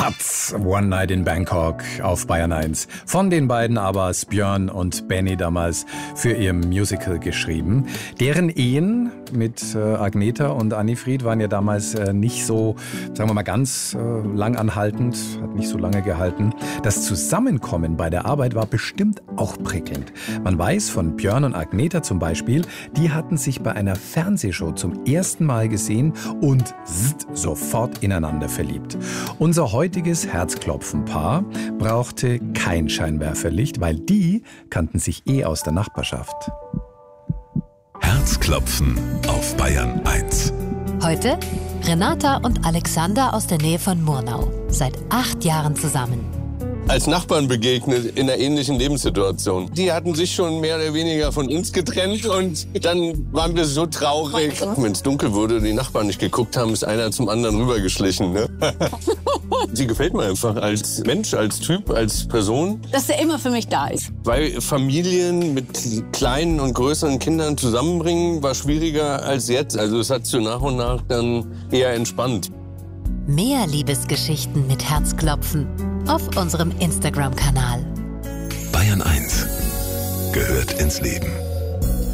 Batz, One Night in Bangkok auf Bayern 1. Von den beiden aber Björn und Benny damals für ihr Musical geschrieben. Deren Ehen mit Agneta und Annifried waren ja damals nicht so, sagen wir mal, ganz lang anhaltend, hat nicht so lange gehalten. Das Zusammenkommen bei der Arbeit war bestimmt auch prickelnd. Man weiß von Björn und Agneta zum Beispiel, die hatten sich bei einer Fernsehshow zum ersten Mal gesehen und sofort ineinander verliebt. Unser heutiges Herzklopfen-Paar brauchte kein Scheinwerferlicht, weil die kannten sich aus der Nachbarschaft. Herzklopfen auf Bayern 1. Heute Renata und Alexander aus der Nähe von Murnau. Seit 8 Jahren zusammen. Als Nachbarn begegnet in einer ähnlichen Lebenssituation. Die hatten sich schon mehr oder weniger von uns getrennt und dann waren wir so traurig. Wenn es dunkel wurde und die Nachbarn nicht geguckt haben, ist einer zum anderen rübergeschlichen. Ne? Sie gefällt mir einfach als Mensch, als Typ, als Person. Dass er immer für mich da ist. Weil Familien mit kleinen und größeren Kindern zusammenbringen, war schwieriger als jetzt. Also es hat so nach und nach dann eher entspannt. Mehr Liebesgeschichten mit Herzklopfen auf unserem Instagram-Kanal. Bayern 1 gehört ins Leben.